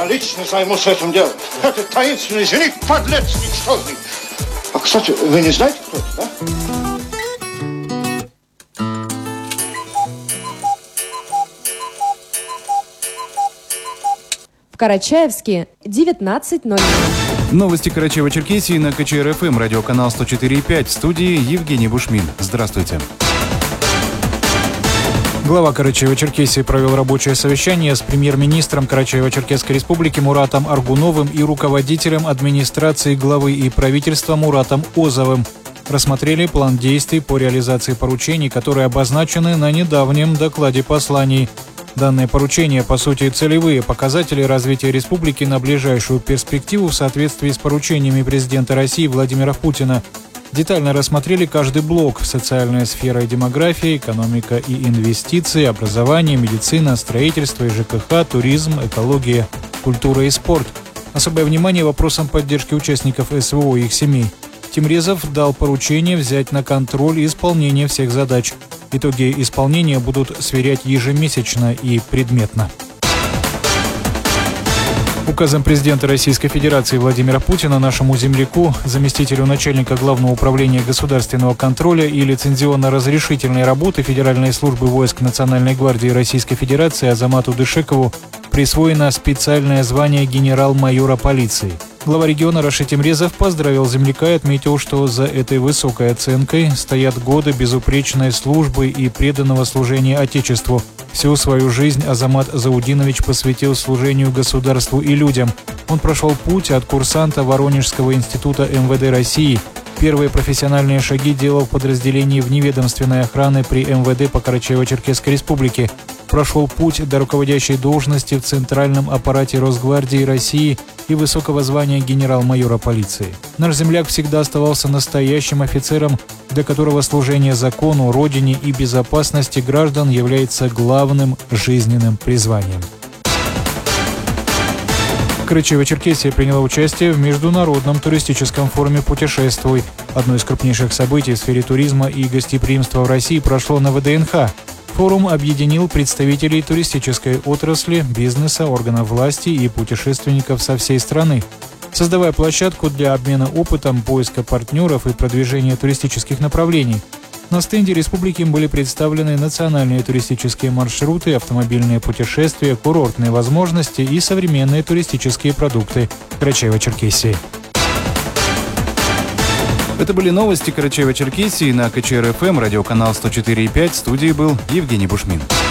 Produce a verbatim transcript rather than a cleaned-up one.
Я лично займусь этим делом. Этот таинственный жених, подлец ничтожный. А, кстати, вы не знаете, кто это, да? В Карачаевске девятнадцать ноль ноль. Новости Карачаево-Черкесии на ка че эр эф эм, радиоканал сто четыре и пять. В студии Евгений Бушмин. Здравствуйте. Глава Карачаево-Черкесии провел рабочее совещание с премьер-министром Карачаево-Черкесской республики Муратом Аргуновым и руководителем администрации главы и правительства Муратом Озовым. Рассмотрели план действий по реализации поручений, которые обозначены на недавнем докладе посланий. Данные поручения, по сути, целевые показатели развития республики на ближайшую перспективу в соответствии с поручениями президента России Владимира Путина. Детально рассмотрели каждый блок: социальная сфера и демография, экономика и инвестиции, образование, медицина, строительство и жэ ка ха, туризм, экология, культура и спорт. Особое внимание вопросам поддержки участников эс вэ о и их семей. Тимрезов дал поручение взять на контроль исполнение всех задач. Итоги исполнения будут сверять ежемесячно и предметно. Указом президента Российской Федерации Владимира Путина нашему земляку, заместителю начальника Главного управления государственного контроля и лицензионно-разрешительной работы Федеральной службы войск Национальной гвардии Российской Федерации Азамату Дышекову присвоено специальное звание генерал-майора полиции. Глава региона Рашид Тимрезов поздравил земляка и отметил, что за этой высокой оценкой стоят годы безупречной службы и преданного служения Отечеству. Всю свою жизнь Азамат Заудинович посвятил служению государству и людям. Он прошел путь от курсанта Воронежского института эм вэ дэ России. Первые профессиональные шаги делал в подразделении вневедомственной охраны при эм вэ дэ по Карачаево-Черкесской республике. Прошел путь до руководящей должности в Центральном аппарате Росгвардии России и высокого звания генерал-майора полиции. Наш земляк всегда оставался настоящим офицером, для которого служение закону, родине и безопасности граждан является главным жизненным призванием. Карачаево-Черкесия приняла участие в международном туристическом форуме «Путешествуй». Одно из крупнейших событий в сфере туризма и гостеприимства в России прошло на вэ дэ эн ха. Форум объединил представителей туристической отрасли, бизнеса, органов власти и путешественников со всей страны, создавая площадку для обмена опытом, поиска партнеров и продвижения туристических направлений. На стенде республики были представлены национальные туристические маршруты, автомобильные путешествия, курортные возможности и современные туристические продукты Карачаево-Черкесии. Это были новости Карачаево-Черкесии на ка че эр эф эм, радиоканал сто четыре и пять. В студии был Евгений Бушмин.